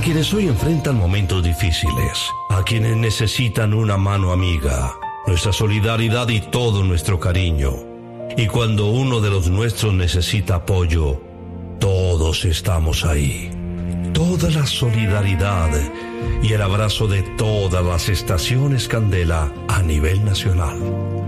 quienes hoy enfrentan momentos difíciles, a quienes necesitan una mano amiga, nuestra solidaridad y todo nuestro cariño. Y cuando uno de los nuestros necesita apoyo, todos estamos ahí. Toda la solidaridad y el abrazo de todas las estaciones Candela a nivel nacional.